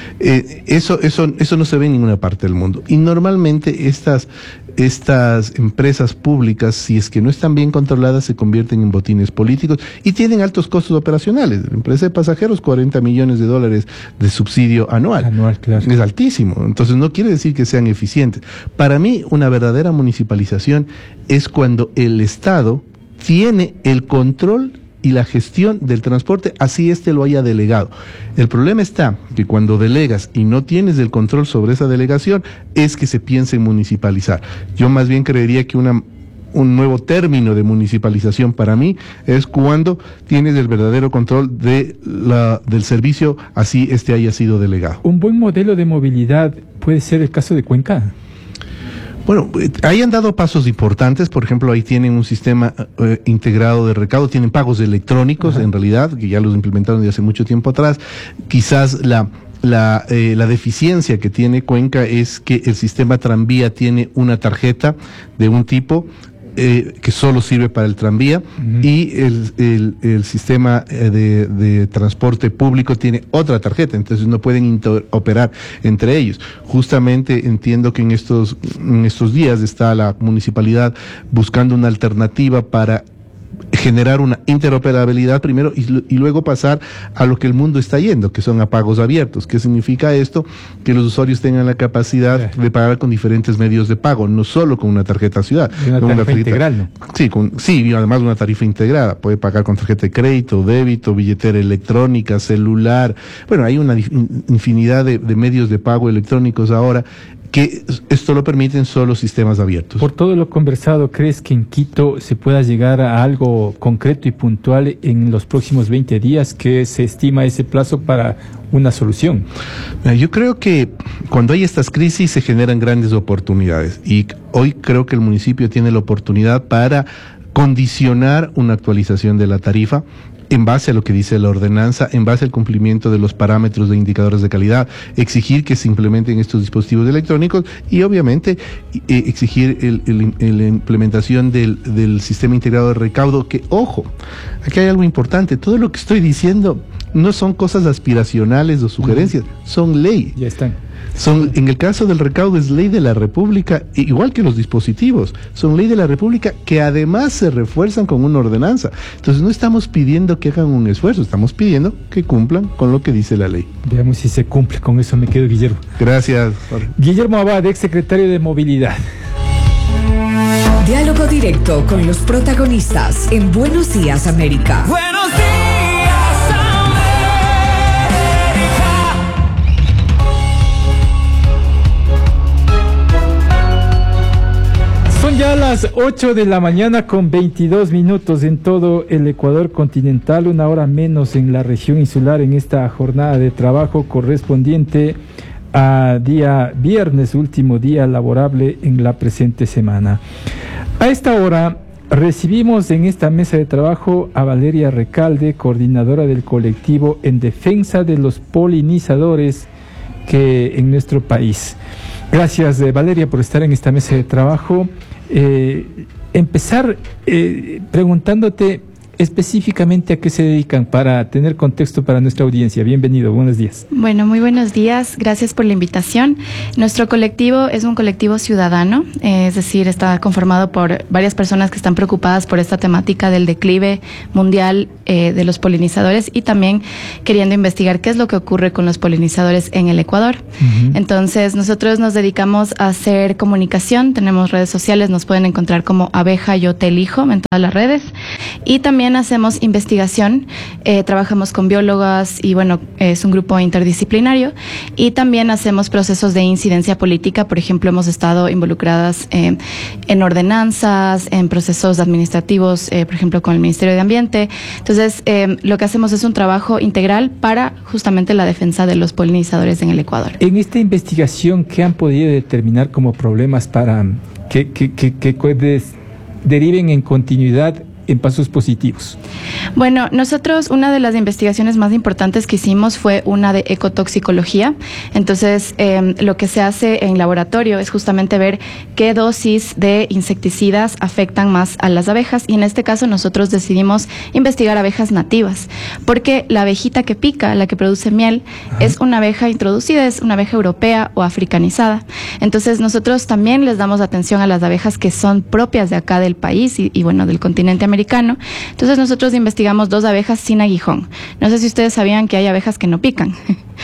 S7: Eh, eso, eso, eso no se ve en ninguna parte del mundo. Y normalmente estas, estas empresas públicas, si es que no están bien controladas, se convierten en botines políticos y tienen altos costos operacionales. La empresa de pasajeros, cuarenta millones de dólares de subsidio anual.
S1: Anual, claro.
S7: Es altísimo. Entonces no quiere decir que sean eficientes. Para mí, una verdadera municipalización es cuando el Estado tiene el control y la gestión del transporte, así éste lo haya delegado. El problema está que cuando delegas y no tienes el control sobre esa delegación, es que se piensa en municipalizar. Yo más bien creería que una, un nuevo término de municipalización para mí es cuando tienes el verdadero control de la, del servicio, así este haya sido delegado.
S1: Un buen modelo de movilidad puede ser el caso de Cuenca.
S7: Bueno, ahí han dado pasos importantes. Por ejemplo, ahí tienen un sistema eh, integrado de recaudo, tienen pagos electrónicos. Ajá. En realidad, que ya los implementaron desde hace mucho tiempo atrás. Quizás la la, eh, la deficiencia que tiene Cuenca es que el sistema tranvía tiene una tarjeta de un tipo Eh, que solo sirve para el tranvía. Uh-huh. Y el, el, el sistema eh, de, de transporte público tiene otra tarjeta, entonces no pueden interoperar entre ellos. Justamente entiendo que en estos, en estos días está la municipalidad buscando una alternativa para generar una interoperabilidad primero y, y luego pasar a lo que el mundo está yendo, que son a pagos abiertos. ¿Qué significa esto? Que los usuarios tengan la capacidad de pagar con diferentes medios de pago, no solo con una tarjeta ciudad.
S1: Una
S7: con
S1: tarifa
S7: una tarjeta
S1: integral, ¿no?
S7: Sí, con, sí, y además una tarifa integrada. Puede pagar con tarjeta de crédito, débito, billetera electrónica, celular. Bueno, hay una infinidad de, de medios de pago electrónicos ahora, que esto lo permiten solo sistemas abiertos.
S1: Por todo lo conversado, ¿crees que en Quito se pueda llegar a algo concreto y puntual en los próximos veinte días? ¿Qué se estima ese plazo para una solución?
S7: Yo creo que cuando hay estas crisis se generan grandes oportunidades y hoy creo que el municipio tiene la oportunidad para condicionar una actualización de la tarifa en base a lo que dice la ordenanza, en base al cumplimiento de los parámetros de indicadores de calidad, exigir que se implementen estos dispositivos electrónicos y obviamente eh, exigir el, el, el, la implementación del, del sistema integrado de recaudo, que, ojo, aquí hay algo importante, todo lo que estoy diciendo no son cosas aspiracionales o sugerencias, son ley.
S1: Ya están.
S7: Son, en el caso del recaudo es ley de la República, igual que los dispositivos, son ley de la República que además se refuerzan con una ordenanza. Entonces no estamos pidiendo que hagan un esfuerzo, estamos pidiendo que cumplan con lo que dice la ley.
S1: Veamos si se cumple, con eso me quedo, Guillermo.
S7: Gracias, Jorge.
S1: Guillermo Abad, ex secretario de Movilidad.
S3: Diálogo directo con los protagonistas en Buenos Días, América.
S6: Buenos días, América.
S1: Son ya las ocho de la mañana con veintidós minutos en todo el Ecuador continental, una hora menos en la región insular en esta jornada de trabajo correspondiente a día viernes, último día laborable en la presente semana. A esta hora recibimos en esta mesa de trabajo a Valeria Recalde, coordinadora del colectivo en defensa de los polinizadores que en nuestro país. Gracias, eh, Valeria, por estar en esta mesa de trabajo. Eh, empezar eh, preguntándote específicamente a qué se dedican para tener contexto para nuestra audiencia. Bienvenido, buenos días.
S8: Bueno, muy buenos días, gracias por la invitación. Nuestro colectivo es un colectivo ciudadano, eh, es decir, está conformado por varias personas que están preocupadas por esta temática del declive mundial eh, de los polinizadores y también queriendo investigar qué es lo que ocurre con los polinizadores en el Ecuador. Uh-huh. Entonces, nosotros nos dedicamos a hacer comunicación, tenemos redes sociales, nos pueden encontrar como Abeja Yo Te Elijo en todas las redes y también también hacemos investigación, eh, trabajamos con biólogas y bueno, es un grupo interdisciplinario, y también hacemos procesos de incidencia política. Por ejemplo, hemos estado involucradas eh, en ordenanzas, en procesos administrativos, eh, por ejemplo, con el Ministerio de Ambiente. Entonces, eh, lo que hacemos es un trabajo integral para justamente la defensa de los polinizadores en el Ecuador.
S1: En esta investigación, ¿qué han podido determinar como problemas para que, que, que, que des, deriven en continuidad en pasos positivos?
S8: Bueno, nosotros una de las investigaciones más importantes que hicimos fue una de ecotoxicología. Entonces, eh, lo que se hace en laboratorio es justamente ver qué dosis de insecticidas afectan más a las abejas, y en este caso nosotros decidimos investigar abejas nativas, porque la abejita que pica, la que produce miel, Ajá. es una abeja introducida, es una abeja europea o africanizada. Entonces, nosotros también les damos atención a las abejas que son propias de acá del país y, y bueno, del continente americano. Entonces nosotros investigamos dos abejas sin aguijón. No sé si ustedes sabían que hay abejas que no pican.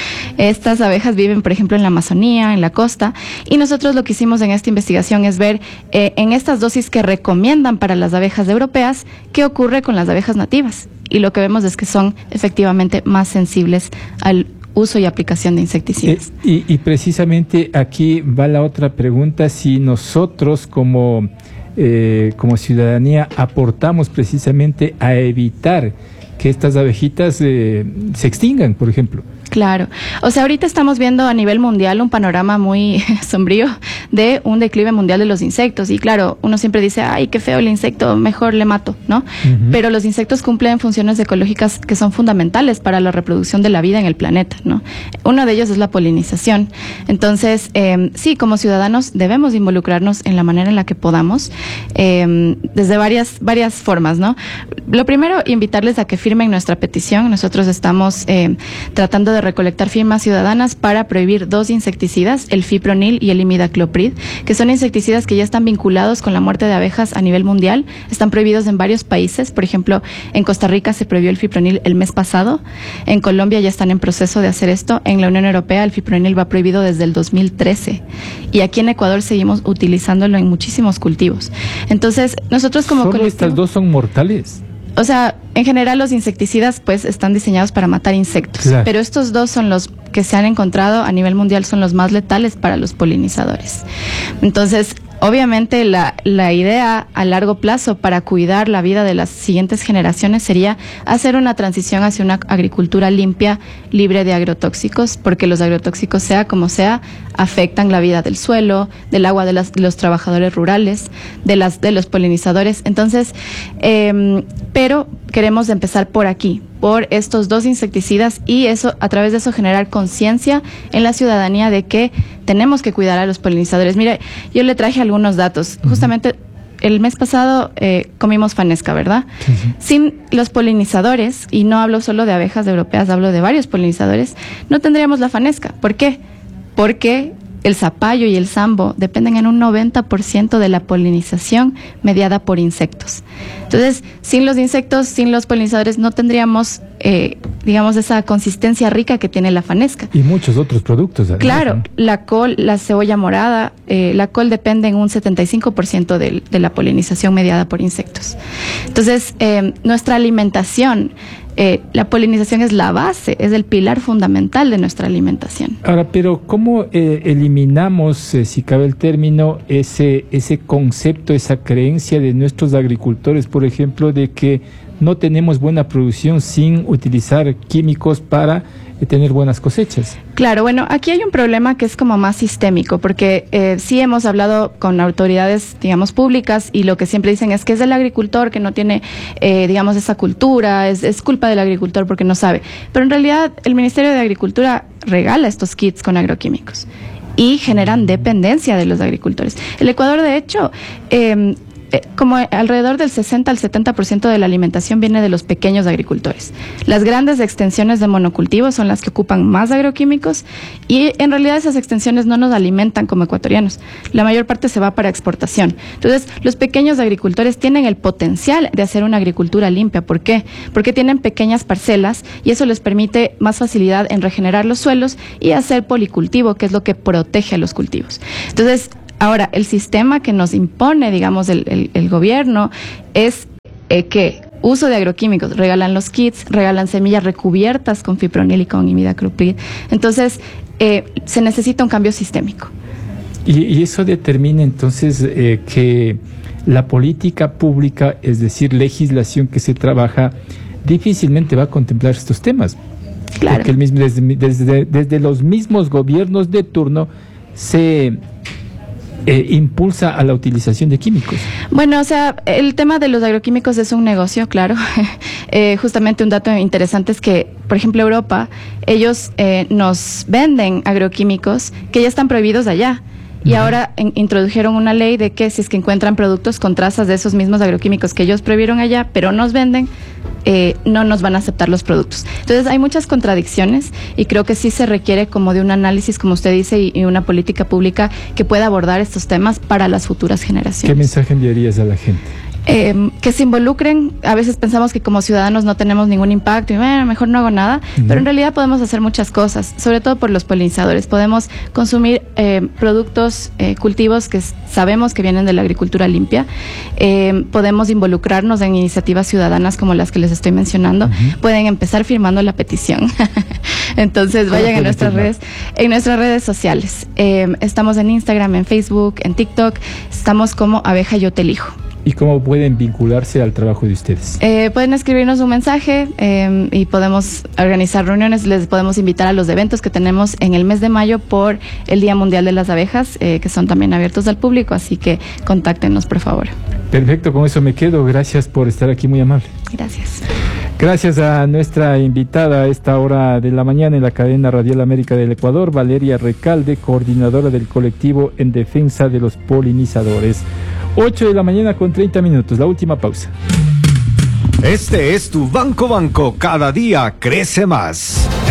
S8: Estas abejas viven, por ejemplo, en la Amazonía, en la costa, y nosotros lo que hicimos en esta investigación es ver eh, en estas dosis que recomiendan para las abejas europeas, qué ocurre con las abejas nativas. Y lo que vemos es que son efectivamente más sensibles al uso y aplicación de insecticidas.
S1: Eh, y, y precisamente aquí va la otra pregunta: si nosotros como Eh, como ciudadanía aportamos precisamente a evitar que estas abejitas eh, se extingan, por ejemplo.
S8: Claro. O sea, ahorita estamos viendo a nivel mundial un panorama muy sombrío de un declive mundial de los insectos. Y claro, uno siempre dice, ay, qué feo el insecto, mejor le mato, ¿no? Uh-huh. Pero los insectos cumplen funciones ecológicas que son fundamentales para la reproducción de la vida en el planeta, ¿no? Uno de ellos es la polinización. Entonces, eh, sí, como ciudadanos debemos involucrarnos en la manera en la que podamos, eh, desde varias, varias formas, ¿no? Lo primero, invitarles a que firmen nuestra petición. Nosotros estamos eh, tratando de recolectar firmas ciudadanas para prohibir dos insecticidas, el fipronil y el imidacloprid, que son insecticidas que ya están vinculados con la muerte de abejas a nivel mundial. Están prohibidos en varios países. Por ejemplo, en Costa Rica se prohibió el fipronil el mes pasado. En Colombia ya están en proceso de hacer esto. En la Unión Europea el fipronil va prohibido desde el dos mil trece. Y aquí en Ecuador seguimos utilizándolo en muchísimos cultivos. Entonces, nosotros como
S1: ¿Solo
S8: colectivo...
S1: estas dos son mortales?
S8: O sea, en general los insecticidas pues están diseñados para matar insectos, claro. Pero estos dos son los que se han encontrado a nivel mundial, son los más letales para los polinizadores. Entonces, obviamente la, la idea a largo plazo para cuidar la vida de las siguientes generaciones sería hacer una transición hacia una agricultura limpia, libre de agrotóxicos, porque los agrotóxicos, sea como sea, afectan la vida del suelo, del agua de, las, de los trabajadores rurales, de, las, de los polinizadores. Entonces, eh, pero queremos empezar por aquí, por estos dos insecticidas, y eso, a través de eso, generar conciencia en la ciudadanía de que tenemos que cuidar a los polinizadores. Mire, yo le traje algunos datos. Uh-huh. Justamente el mes pasado eh, comimos fanesca, ¿verdad? Uh-huh. Sin los polinizadores, y no hablo solo de abejas europeas, hablo de varios polinizadores, no tendríamos la fanesca. ¿Por qué? Porque el zapallo y el sambo dependen en un noventa por ciento de la polinización mediada por insectos. Entonces, sin los insectos, sin los polinizadores, no tendríamos, eh, digamos, esa consistencia rica que tiene la fanesca.
S1: Y muchos otros productos. Además,
S8: claro,
S1: ¿no?
S8: La col, la cebolla morada, eh, la col depende en un setenta y cinco por ciento de, de la polinización mediada por insectos. Entonces, eh, nuestra alimentación... Eh, la polinización es la base, es el pilar fundamental de nuestra alimentación.
S1: Ahora, pero ¿cómo eh, eliminamos, eh, si cabe el término, ese, ese concepto, esa creencia de nuestros agricultores, por ejemplo, de que no tenemos buena producción sin utilizar químicos para eh, tener buenas cosechas?
S8: Claro, bueno, aquí hay un problema que es como más sistémico, porque eh, sí hemos hablado con autoridades, digamos, públicas, y lo que siempre dicen es que es el agricultor que no tiene, eh, digamos, esa cultura, es, es culpa del agricultor porque no sabe. Pero en realidad el Ministerio de Agricultura regala estos kits con agroquímicos y generan dependencia de los agricultores. El Ecuador, de hecho, eh, Eh, como alrededor del sesenta al setenta por ciento de la alimentación viene de los pequeños agricultores. Las grandes extensiones de monocultivos son las que ocupan más agroquímicos, y en realidad esas extensiones no nos alimentan como ecuatorianos. La mayor parte se va para exportación. Entonces, los pequeños agricultores tienen el potencial de hacer una agricultura limpia. ¿Por qué? Porque tienen pequeñas parcelas y eso les permite más facilidad en regenerar los suelos y hacer policultivo, que es lo que protege a los cultivos. Entonces, ahora, el sistema que nos impone, digamos, el, el, el gobierno es eh, que uso de agroquímicos, regalan los kits, regalan semillas recubiertas con fipronil y con imidacloprid. Entonces, eh, se necesita un cambio sistémico.
S1: Y, y eso determina entonces eh, que la política pública, es decir, legislación que se trabaja, difícilmente va a contemplar estos temas.
S8: Claro.
S1: Porque el mismo, desde, desde, desde los mismos gobiernos de turno se eh, impulsa a la utilización de químicos.
S8: Bueno, o sea, el tema de los agroquímicos es un negocio, claro. eh, justamente un dato interesante es que, por ejemplo, Europa, ellos eh, nos venden agroquímicos que ya están prohibidos allá. Y ahora en, introdujeron una ley de que si es que encuentran productos con trazas de esos mismos agroquímicos que ellos prohibieron allá, pero nos venden, eh, no nos van a aceptar los productos. Entonces hay muchas contradicciones y creo que sí se requiere como de un análisis, como usted dice, y, y una política pública que pueda abordar estos temas para las futuras generaciones.
S1: ¿Qué mensaje enviarías a la gente?
S8: Eh, que se involucren. A veces pensamos que como ciudadanos no tenemos ningún impacto y bueno, mejor no hago nada, uh-huh. pero en realidad podemos hacer muchas cosas, sobre todo por los polinizadores. Podemos consumir eh, productos, eh, cultivos que sabemos que vienen de la agricultura limpia. Eh, podemos involucrarnos en iniciativas ciudadanas como las que les estoy mencionando. Uh-huh. Pueden empezar firmando la petición. Entonces vayan a nuestras redes, en nuestras redes sociales. Eh, estamos en Instagram, en Facebook, en TikTok. Estamos como Abeja Yo Te Elijo.
S1: ¿Y cómo pueden vincularse al trabajo de ustedes?
S8: Eh, pueden escribirnos un mensaje eh, y podemos organizar reuniones. Les podemos invitar a los eventos que tenemos en el mes de mayo por el Día Mundial de las Abejas, eh, que son también abiertos al público, así que contáctenos, por favor.
S1: Perfecto, con eso me quedo. Gracias por estar aquí, muy amable.
S8: Gracias.
S1: Gracias a nuestra invitada a esta hora de la mañana en la cadena Radial América del Ecuador, Valeria Recalde, coordinadora del colectivo en defensa de los polinizadores. ocho de la mañana con treinta minutos, la última pausa.
S9: Este es tu Banco Banco, cada día crece más.